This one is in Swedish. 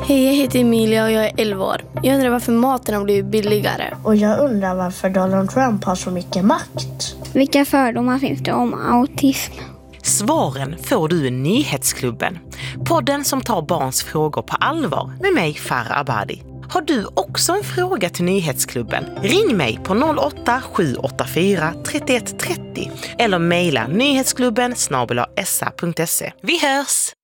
Hej, jag heter Emilia och jag är 11 år. Jag undrar varför maten har blivit billigare. Och jag undrar varför Donald Trump har så mycket makt. Vilka fördomar finns det om autism? Svaren får du i Nyhetsklubben. Podden som tar barns frågor på allvar med mig, Farah Abadi. Har du också en fråga till Nyhetsklubben? Ring mig på 08-784 31 30 eller mejla nyhetsklubben @sa.se. Vi hörs!